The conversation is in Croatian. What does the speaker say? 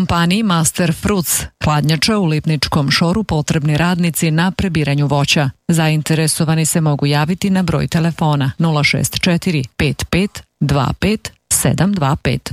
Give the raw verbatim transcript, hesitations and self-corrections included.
Kompaniji Master Fruits, hladnjača u Lipničkom Šoru, potrebni radnici na prebiranju voća. Zainteresovani se mogu javiti na broj telefona nula šest četiri pet pet dva pet sedam dva pet.